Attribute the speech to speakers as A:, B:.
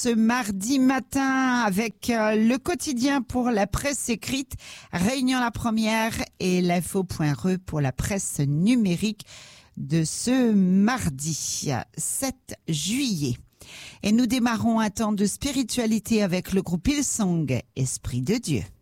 A: ce mardi matin avec le quotidien pour la presse écrite, Réunion la première et l'info.re pour la presse numérique de ce mardi 7 juillet. Et nous démarrons un temps de spiritualité avec le groupe Hillsong, Esprit de Dieu.